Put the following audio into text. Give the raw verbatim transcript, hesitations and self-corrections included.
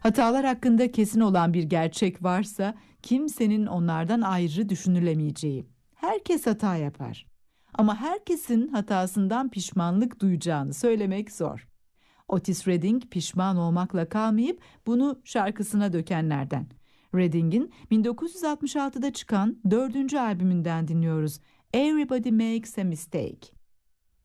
Hatalar hakkında kesin olan bir gerçek varsa kimsenin onlardan ayrı düşünülemeyeceği. Herkes hata yapar. Ama herkesin hatasından pişmanlık duyacağını söylemek zor. Otis Redding pişman olmakla kalmayıp bunu şarkısına dökenlerden. Redding'in bin dokuz yüz altmış altıda çıkan dördüncü albümünden dinliyoruz. Everybody Makes a Mistake.